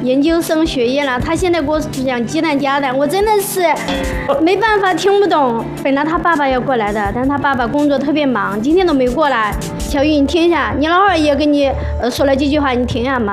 研究生学业了，他现在给我讲鸡蛋加蛋，我真的是没办法听不懂。本来他爸爸要过来的，但是他爸爸工作特别忙，今天都没过来。小玉，你听一下，你老二也跟你说了几句话，你听一下嘛。